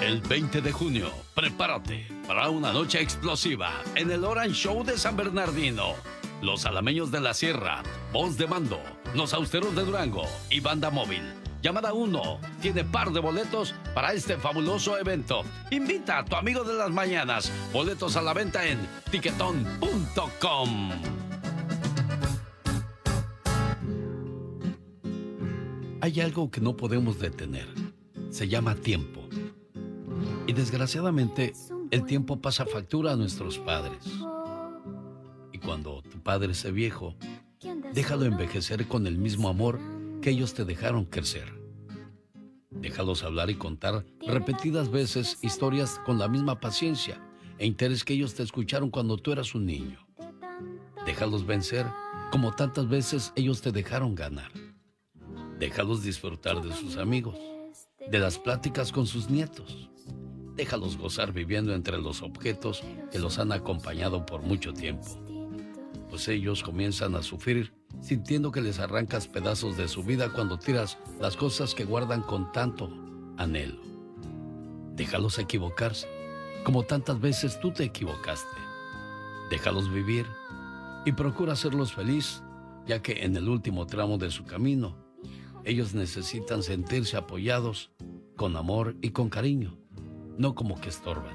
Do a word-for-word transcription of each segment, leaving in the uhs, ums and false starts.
El veinte de junio, prepárate para una noche explosiva en el Orange Show de San Bernardino. Los Alameños de la Sierra, Voz de Mando, Los Austeros de Durango y Banda Móvil. Llamada uno tiene par de boletos para este fabuloso evento. Invita a tu amigo de las mañanas. Boletos a la venta en tiquetón punto com. Hay algo que no podemos detener. Se llama tiempo. Y desgraciadamente, el tiempo pasa factura a nuestros padres. Y cuando tu padre sea viejo, déjalo envejecer con el mismo amor que ellos te dejaron crecer. Déjalos hablar y contar repetidas veces historias con la misma paciencia e interés que ellos te escucharon cuando tú eras un niño. Déjalos vencer como tantas veces ellos te dejaron ganar. Déjalos disfrutar de sus amigos, de las pláticas con sus nietos. Déjalos gozar viviendo entre los objetos que los han acompañado por mucho tiempo. Pues ellos comienzan a sufrir sintiendo que les arrancas pedazos de su vida cuando tiras las cosas que guardan con tanto anhelo. Déjalos equivocarse, como tantas veces tú te equivocaste. Déjalos vivir y procura hacerlos feliz, ya que en el último tramo de su camino, ellos necesitan sentirse apoyados con amor y con cariño, no como que estorban.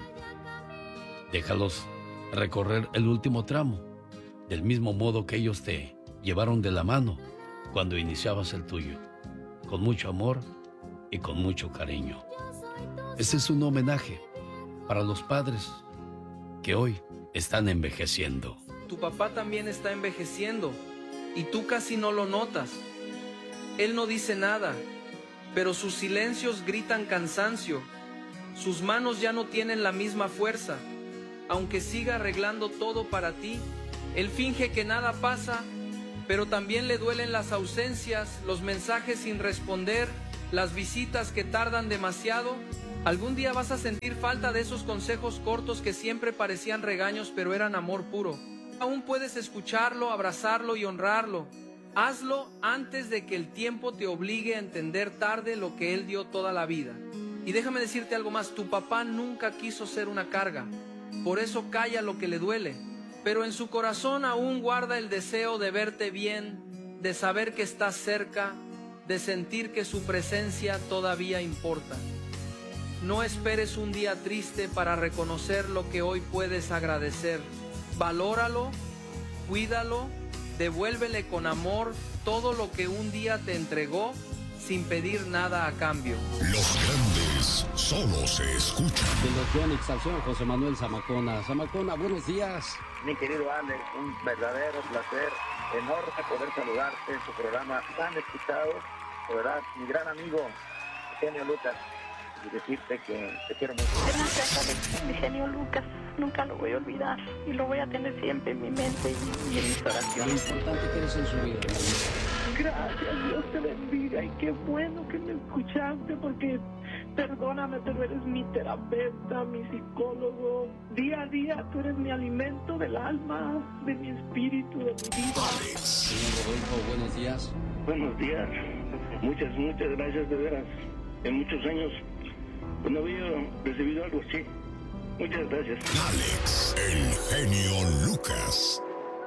Déjalos recorrer el último tramo, del mismo modo que ellos te llevaron de la mano cuando iniciabas el tuyo, con mucho amor y con mucho cariño. Este es un homenaje para los padres que hoy están envejeciendo. Tu papá también está envejeciendo y tú casi no lo notas. Él no dice nada, pero sus silencios gritan cansancio. Sus manos ya no tienen la misma fuerza. Aunque siga arreglando todo para ti, él finge que nada pasa, pero también le duelen las ausencias, los mensajes sin responder, las visitas que tardan demasiado. Algún día vas a sentir falta de esos consejos cortos que siempre parecían regaños, pero eran amor puro. Aún puedes escucharlo, abrazarlo y honrarlo. Hazlo antes de que el tiempo te obligue a entender tarde lo que él dio toda la vida. Y déjame decirte algo más, tu papá nunca quiso ser una carga, por eso calla lo que le duele, pero en su corazón aún guarda el deseo de verte bien, de saber que estás cerca, de sentir que su presencia todavía importa. No esperes un día triste para reconocer lo que hoy puedes agradecer. Valóralo, cuídalo, devuélvele con amor todo lo que un día te entregó sin pedir nada a cambio. Los grandes solo se escuchan. De los Yonix, Acción, José Manuel Zamacona. Zamacona, buenos días. Mi querido Alex, un verdadero placer, enorme poder saludarte en tu programa tan escuchado, de verdad, mi gran amigo, Genio Lucas, y decirte que te quiero mucho. Gracias, Alex, mi genio Lucas, nunca lo voy a olvidar y lo voy a tener siempre en mi mente y, y en mis oraciones. Lo importante que eres en su vida, hermano. Gracias, Dios te bendiga y qué bueno que me escuchaste porque, perdóname, pero eres mi terapeuta, mi psicólogo. Día a día tú eres mi alimento del alma, de mi espíritu, de mi vida. Señor Rodolfo, buenos días. Buenos días. Muchas, muchas gracias, de veras. En muchos años pues, no había recibido algo así. Muchas gracias. Alex, el genio Lucas.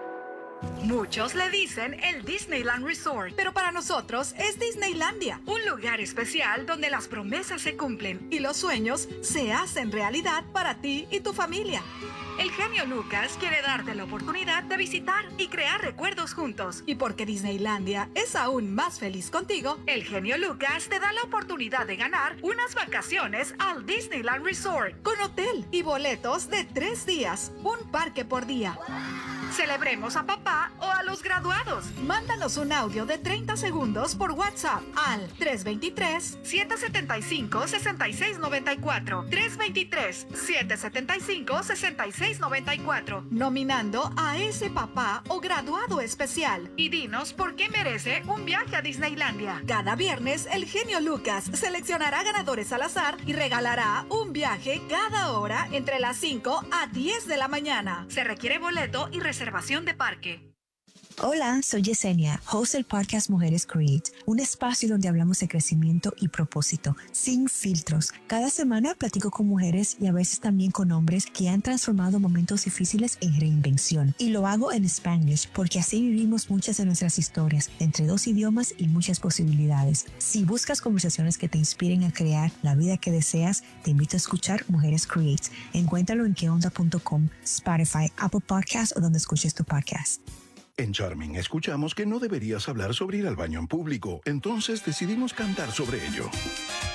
Muchos le dicen el Disneyland Resort, pero para nosotros es Disneylandia, un lugar especial donde las promesas se cumplen y los sueños se hacen realidad para ti y tu familia. El genio Lucas quiere darte la oportunidad de visitar y crear recuerdos juntos. Y porque Disneylandia es aún más feliz contigo, el genio Lucas te da la oportunidad de ganar unas vacaciones al Disneyland Resort con hotel y boletos de tres días, un parque por día. Celebremos a papá o a los graduados. Mándanos un audio de treinta segundos por WhatsApp al tres dos tres, siete siete cinco, seis seis nueve cuatro. tres dos tres, siete siete cinco, seis seis nueve cuatro. Nominando a ese papá o graduado especial. Y dinos por qué merece un viaje a Disneylandia. Cada viernes, el genio Lucas seleccionará ganadores al azar y regalará un viaje cada hora entre las cinco a diez de la mañana. Se requiere boleto y reservación de parque. Hola, soy Yesenia, host del podcast Mujeres Create, un espacio donde hablamos de crecimiento y propósito, sin filtros. Cada semana platico con mujeres y a veces también con hombres que han transformado momentos difíciles en reinvención. Y lo hago en Spanglish porque así vivimos muchas de nuestras historias, entre dos idiomas y muchas posibilidades. Si buscas conversaciones que te inspiren a crear la vida que deseas, te invito a escuchar Mujeres Create. Encuéntralo en que onda punto com, Spotify, Apple Podcasts o donde escuches tu podcast. En Charming escuchamos que no deberías hablar sobre ir al baño en público, entonces decidimos cantar sobre ello.